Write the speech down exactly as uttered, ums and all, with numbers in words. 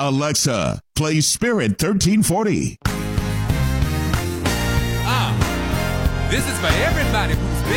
Alexa, play Spirit thirteen forty. Ah, this is for everybody who